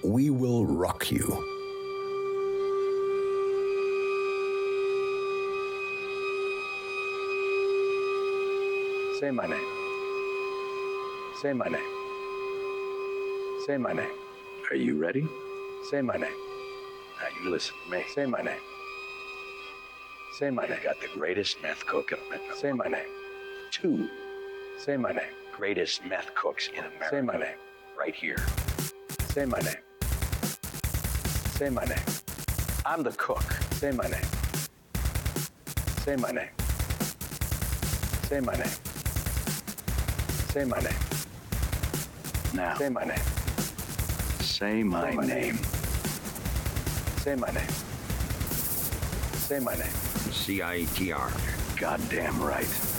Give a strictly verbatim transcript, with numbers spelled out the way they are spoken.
we will rock you. Say my name. Say my name. Say my name. Are you ready? Say my name. Now you listen to me. Say my name. Say my I name. got the greatest meth cook in America. Say my name. Two Say my name. greatest meth cooks in America. Say my name. Right here. Say my name. Say my name. I'm the cook. Say my name. Say my name. Say my name. Say my name. Now, Say my name. say my Say my name. Say my name. Say my name. C I T R. Goddamn right.